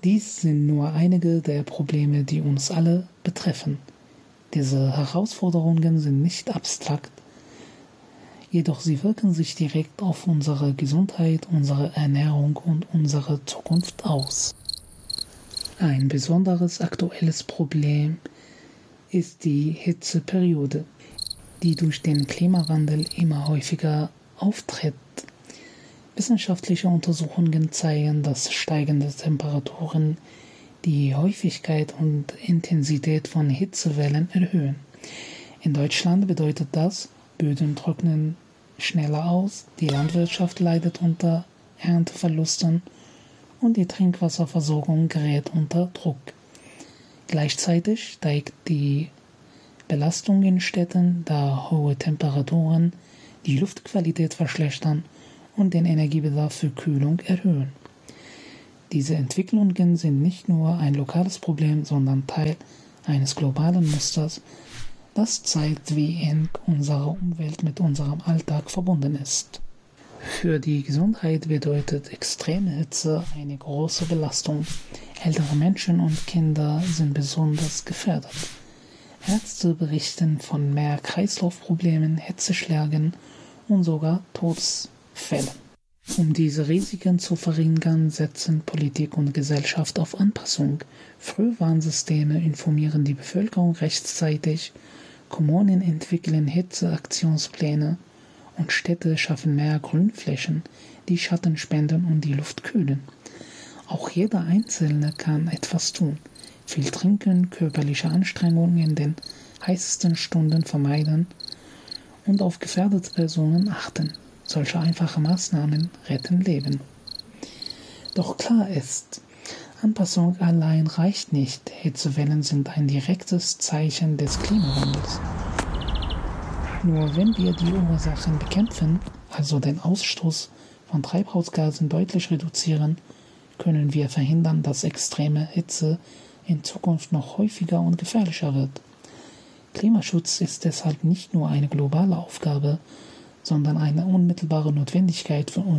Dies sind nur einige der Probleme, die uns alle betreffen. Diese Herausforderungen sind nicht abstrakt, jedoch sie wirken sich direkt auf unsere Gesundheit, unsere Ernährung und unsere Zukunft aus. Ein besonderes aktuelles Problem ist die Hitzeperiode, die durch den Klimawandel immer häufiger auftritt. Wissenschaftliche Untersuchungen zeigen, dass steigende Temperaturen die Häufigkeit und Intensität von Hitzewellen erhöhen. In Deutschland bedeutet das, Böden trocknen schneller aus, die Landwirtschaft leidet unter Ernteverlusten und die Trinkwasserversorgung gerät unter Druck. Gleichzeitig steigt die Belastung in Städten, da hohe Temperaturen die Luftqualität verschlechtern und den Energiebedarf für Kühlung erhöhen. Diese Entwicklungen sind nicht nur ein lokales Problem, sondern Teil eines globalen Musters, das zeigt, wie eng unsere Umwelt mit unserem Alltag verbunden ist. Für die Gesundheit bedeutet extreme Hitze eine große Belastung. Ältere Menschen und Kinder sind besonders gefährdet. Ärzte berichten von mehr Kreislaufproblemen, Hitzeschlägen und sogar Todesfällen. Um diese Risiken zu verringern, setzen Politik und Gesellschaft auf Anpassung. Frühwarnsysteme informieren die Bevölkerung rechtzeitig, Kommunen entwickeln Hitzeaktionspläne und Städte schaffen mehr Grünflächen, die Schatten spenden und die Luft kühlen. Auch jeder Einzelne kann etwas tun. Viel trinken, körperliche Anstrengungen in den heißesten Stunden vermeiden und auf gefährdete Personen achten. Solche einfache Maßnahmen retten Leben. Doch klar ist, Anpassung allein reicht nicht. Hitzewellen sind ein direktes Zeichen des Klimawandels. Nur wenn wir die Ursachen bekämpfen, also den Ausstoß von Treibhausgasen deutlich reduzieren, können wir verhindern, dass extreme Hitze in Zukunft noch häufiger und gefährlicher wird. Klimaschutz ist deshalb nicht nur eine globale Aufgabe, sondern eine unmittelbare Notwendigkeit für uns.